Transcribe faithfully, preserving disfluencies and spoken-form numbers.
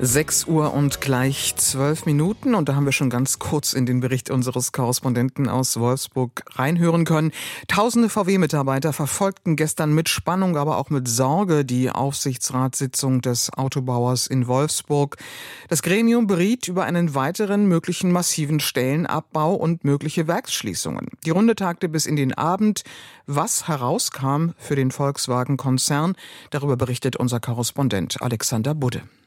sechs Uhr und gleich zwölf Minuten und da haben wir schon ganz kurz in den Bericht unseres Korrespondenten aus Wolfsburg reinhören können. Tausende V W-Mitarbeiter verfolgten gestern mit Spannung, aber auch mit Sorge die Aufsichtsratssitzung des Autobauers in Wolfsburg. Das Gremium beriet über einen weiteren möglichen massiven Stellenabbau und mögliche Werksschließungen. Die Runde tagte bis in den Abend. Was herauskam für den Volkswagen-Konzern, darüber berichtet unser Korrespondent Alexander Budde.